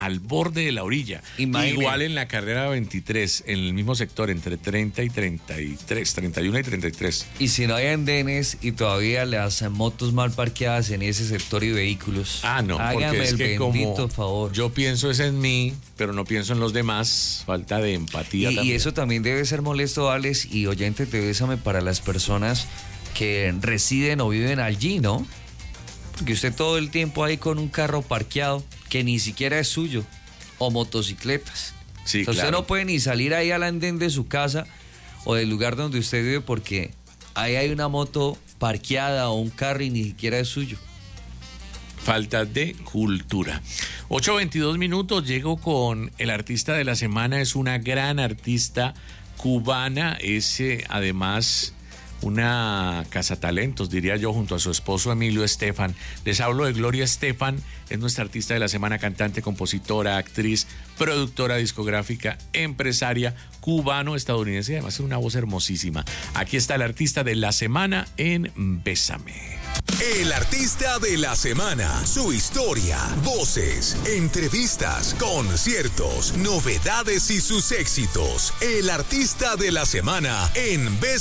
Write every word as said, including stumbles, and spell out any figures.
al borde de la orilla. Imagine. Igual en la carrera veintitrés, en el mismo sector, entre treinta y treinta y tres, treinta y uno y treinta y tres. Y si no hay andenes y todavía le hacen motos mal parqueadas en ese sector y vehículos. Ah, no, hágame porque es el que bendito como favor. yo pienso es en mí, pero no pienso en los demás, falta de empatía Y, también. y eso también debe ser molesto, Alex, y oyentes de Bésame, para las personas que residen o viven allí, ¿no? Porque usted todo el tiempo ahí con un carro parqueado que ni siquiera es suyo, o motocicletas. Sí, O sea, claro. usted no puede ni salir ahí al andén de su casa o del lugar donde usted vive porque ahí hay una moto parqueada o un carro y ni siquiera es suyo. Falta de cultura. ocho veintidós minutos, llego con el artista de la semana, es una gran artista cubana, es eh, además una cazatalentos, diría yo, junto a su esposo Emilio Estefan. Les hablo de Gloria Estefan, es nuestra artista de la semana, cantante, compositora, actriz, productora discográfica, empresaria, cubano-estadounidense, además es una voz hermosísima. Aquí está el artista de la semana en Bésame. El artista de la semana, su historia, voces, entrevistas, conciertos, novedades y sus éxitos. El artista de la semana en Bésame.